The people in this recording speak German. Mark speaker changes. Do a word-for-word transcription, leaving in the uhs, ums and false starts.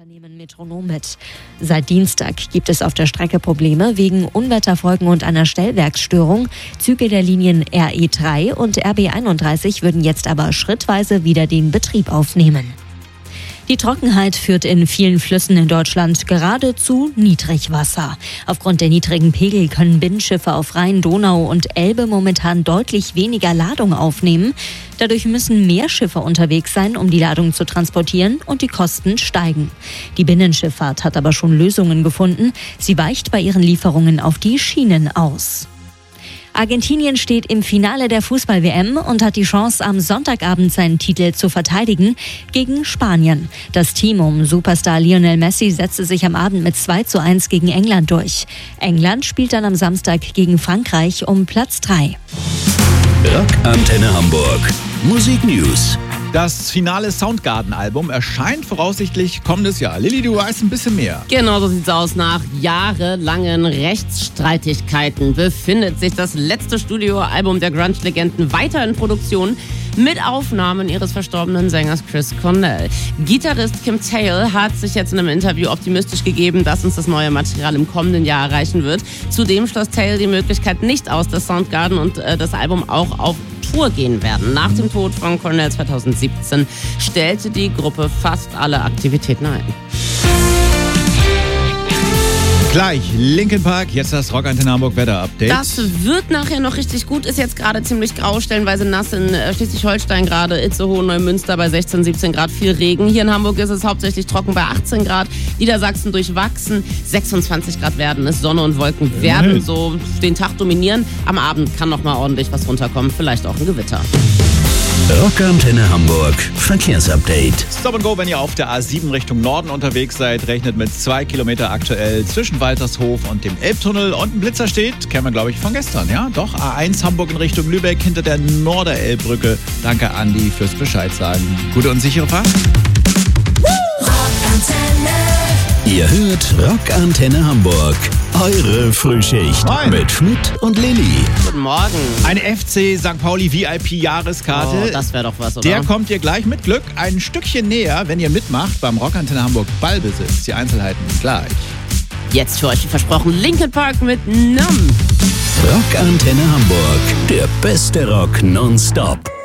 Speaker 1: Verkehrsunternehmen Metronom mit. Seit Dienstag gibt es auf der Strecke Probleme wegen Unwetterfolgen und einer Stellwerksstörung. Züge der Linien R E drei und R B einunddreißig würden jetzt aber schrittweise wieder den Betrieb aufnehmen. Die Trockenheit führt in vielen Flüssen in Deutschland gerade zu Niedrigwasser. Aufgrund der niedrigen Pegel können Binnenschiffe auf Rhein, Donau und Elbe momentan deutlich weniger Ladung aufnehmen. Dadurch müssen mehr Schiffe unterwegs sein, um die Ladung zu transportieren, und die Kosten steigen. Die Binnenschifffahrt hat aber schon Lösungen gefunden. Sie weicht bei ihren Lieferungen auf die Schienen aus. Argentinien steht im Finale der Fußball-W M und hat die Chance, am Sonntagabend seinen Titel zu verteidigen gegen Spanien. Das Team um Superstar Lionel Messi setzte sich am Abend mit zwei zu eins gegen England durch. England spielt dann am Samstag gegen Frankreich um Platz drei.
Speaker 2: Rockantenne Hamburg. Musik News.
Speaker 3: Das finale Soundgarden-Album erscheint voraussichtlich kommendes Jahr. Lilly, du weißt ein bisschen mehr.
Speaker 4: Genau so sieht's aus. Nach jahrelangen Rechtsstreitigkeiten befindet sich das letzte Studioalbum der Grunge-Legenden weiter in Produktion mit Aufnahmen ihres verstorbenen Sängers Chris Cornell. Gitarrist Kim Thayil hat sich jetzt in einem Interview optimistisch gegeben, dass uns das neue Material im kommenden Jahr erreichen wird. Zudem schloss Thayil die Möglichkeit nicht aus, dass Soundgarden und äh, das Album auch auf Tour gehen werden. Nach dem Tod von Cornell zweitausendsiebzehn stellte die Gruppe fast alle Aktivitäten ein.
Speaker 3: Gleich Linkin Park, jetzt das Rockantenne Hamburg Wetter-Update.
Speaker 4: Das wird nachher noch richtig gut, ist jetzt gerade ziemlich grau, stellenweise nass in Schleswig-Holstein gerade, Itzehoe, Neumünster bei sechzehn, siebzehn Grad, viel Regen. Hier in Hamburg ist es hauptsächlich trocken bei achtzehn Grad, Niedersachsen durchwachsen, sechsundzwanzig Grad werden es, Sonne und Wolken werden mhm. so den Tag dominieren. Am Abend kann noch mal ordentlich was runterkommen, vielleicht auch ein Gewitter.
Speaker 2: Rockantenne Hamburg Verkehrsupdate.
Speaker 3: Stop and Go, wenn ihr auf der A sieben Richtung Norden unterwegs seid, rechnet mit zwei Kilometer aktuell zwischen Waltershof und dem Elbtunnel. Und ein Blitzer steht, kennen wir glaube ich von gestern, ja? Doch, A eins Hamburg in Richtung Lübeck hinter der Norderelbbrücke. Danke Andi fürs Bescheid sagen. Gute und sichere Fahrt.
Speaker 2: Ihr hört Rockantenne Hamburg. Eure Frühschicht
Speaker 3: Moin.
Speaker 2: Mit Schmidt und Lilly.
Speaker 4: Guten Morgen.
Speaker 3: Eine F C Sankt Pauli V I P-Jahreskarte.
Speaker 4: Oh, das wäre doch was, oder?
Speaker 3: Der kommt ihr gleich mit Glück ein Stückchen näher, wenn ihr mitmacht beim Rockantenne Hamburg Ballbesitz. Die Einzelheiten gleich.
Speaker 4: Jetzt für euch wie versprochen Linkin Park mit Numb.
Speaker 2: Rockantenne Hamburg. Der beste Rock nonstop.